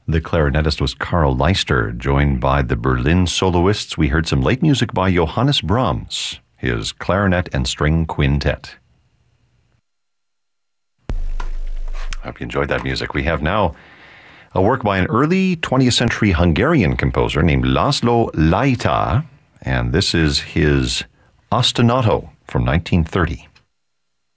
The clarinetist was Karl Leister, joined by the Berlin soloists. We heard some late music by Johannes Brahms, his clarinet and string quintet. Hope you enjoyed that music. We have now a work by an early 20th century Hungarian composer named László Lajta, and this is his Ostinato from 1930.